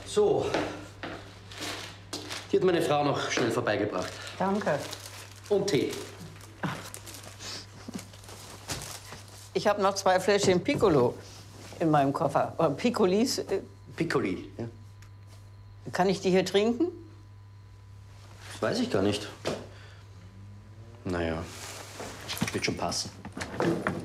So. Die hat meine Frau noch schnell vorbeigebracht. Danke. Und Tee. Ich habe noch 2 Fläschchen Piccolo in meinem Koffer. Oder Piccolis. Piccoli, ja. Kann ich die hier trinken? Das weiß ich gar nicht. Naja, wird schon passen.